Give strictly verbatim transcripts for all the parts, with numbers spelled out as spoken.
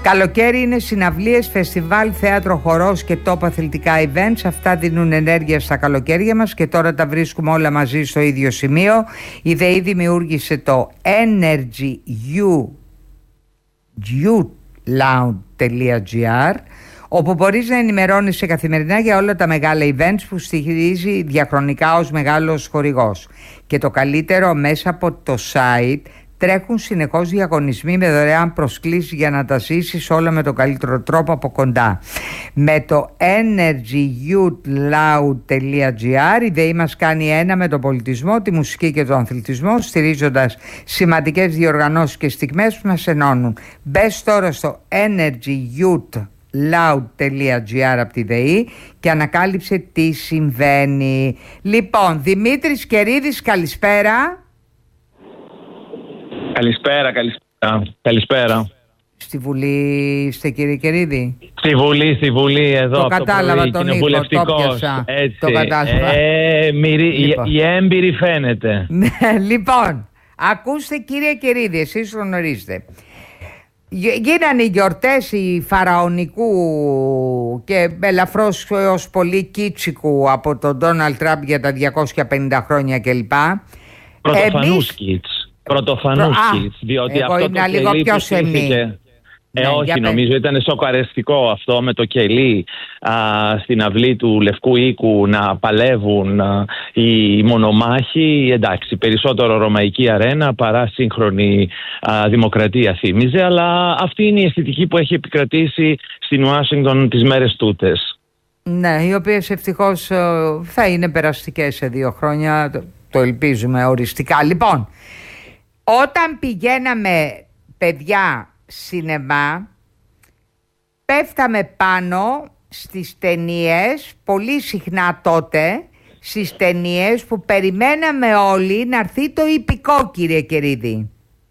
Καλοκαίρι είναι συναυλίες, φεστιβάλ, θέατρο, χορός και τόπο αθλητικά events. Αυτά δίνουν ενέργεια στα καλοκαίρια μας και τώρα τα βρίσκουμε όλα μαζί στο ίδιο σημείο. Η ΔΕΗ δημιούργησε το energy you loud τελεία gr, όπου μπορείς να ενημερώνεσαι καθημερινά για όλα τα μεγάλα events που στηρίζει διαχρονικά ως μεγάλος χορηγός. Και το καλύτερο, μέσα από το site τρέχουν συνεχώς διαγωνισμοί με δωρεάν προσκλήσεις για να τα ζήσεις όλα με τον καλύτερο τρόπο από κοντά. Με το energy youth loud τελεία gr η ΔΕΗ μας κάνει ένα με τον πολιτισμό, τη μουσική και τον αθλητισμό, στηρίζοντας σημαντικές διοργανώσεις και στιγμές που μας ενώνουν. Μπες τώρα στο energy youth loud τελεία gr από τη ΔΕΗ και ανακάλυψε τι συμβαίνει. Λοιπόν, Δημήτρης Κερίδης, καλησπέρα. Καλησπέρα, καλησπέρα. Καλησπέρα. Στη Βουλή είστε, κύριε Κερίδη? Στη Βουλή, στη Βουλή, εδώ. Το κατάλαβα τον ήχο, το πιάσα. Έτσι. Το κατάλαβα. Ε, μυρί, λοιπόν. η, η έμπειρη φαίνεται. Λοιπόν, ακούστε κύριε Κερίδη, εσείς το γνωρίζετε. Γίνανε οι γιορτές οι φαραωνικού και ελαφρώς ως πολύ κίτσικου από τον Ντόναλντ Τραμπ για τα διακόσια πενήντα χρόνια κλπ. Πρωτοφανούς κίτς. Πρωτοφανούς κιτς, διότι εγώ αυτό είναι το λίγο κελί πιο που σεμνή. στήθηκε... Ε, Ναι, όχι, νομίζω ήταν σοκαριστικό αυτό με το κελί α, στην αυλή του Λευκού Οίκου να παλεύουν α, οι μονομάχοι. Εντάξει, περισσότερο ρωμαϊκή αρένα παρά σύγχρονη α, δημοκρατία θύμιζε, αλλά αυτή είναι η αισθητική που έχει επικρατήσει στην Ουάσιγκτον τις μέρες τούτες. Ναι, οι οποίες ευτυχώς θα είναι περαστικές σε δύο χρόνια, το, το ελπίζουμε οριστικά. Λοιπόν, όταν πηγαίναμε παιδιά σινεμά, πέφταμε πάνω στις ταινίες, πολύ συχνά τότε, στις ταινίες που περιμέναμε όλοι να έρθει το ιππικό, κύριε Κερίδη.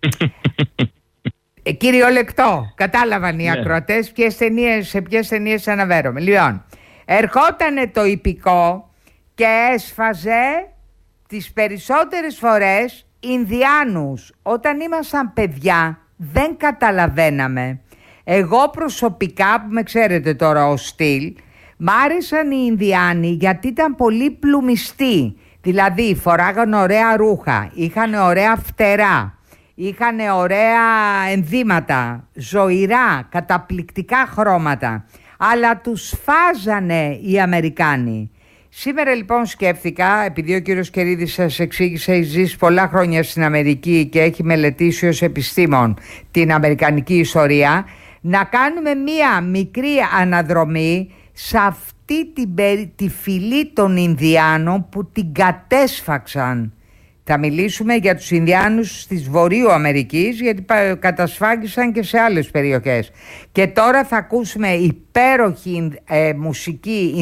ε, κυριολεκτό, κατάλαβαν οι ακροατές ποιες ταινίες, σε ποιες ταινίες αναφέρομαι. Λοιπόν, ερχότανε το ιππικό και έσφαζε τις περισσότερες φορές Ινδιάνους. Όταν ήμασταν παιδιά δεν καταλαβαίναμε. Εγώ προσωπικά, που με ξέρετε τώρα ο στυλ, μ' άρεσαν οι Ινδιάνοι γιατί ήταν πολύ πλουμιστοί. Δηλαδή φοράγαν ωραία ρούχα, είχαν ωραία φτερά, είχαν ωραία ενδύματα, ζωηρά, καταπληκτικά χρώματα. Αλλά τους φάζανε οι Αμερικάνοι. Σήμερα λοιπόν σκέφτηκα, επειδή ο κύριος Κερίδης σας εξήγησε, έχει ζήσει πολλά χρόνια στην Αμερική και έχει μελετήσει ως επιστήμον την αμερικανική ιστορία, να κάνουμε μία μικρή αναδρομή σε αυτή την, τη φυλή των Ινδιάνων που την κατέσφαξαν. Θα μιλήσουμε για τους Ινδιάνους της Βορείου Αμερικής, γιατί κατασφάγισαν και σε άλλες περιοχές. Και τώρα θα ακούσουμε υπέροχη ε, μουσική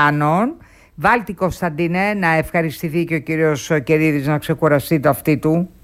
Ινδιάνων. Βάλτε, Κωνσταντίνε, να ευχαριστηθεί και ο κύριος Κερίδης να ξεκουραστεί το αυτί του.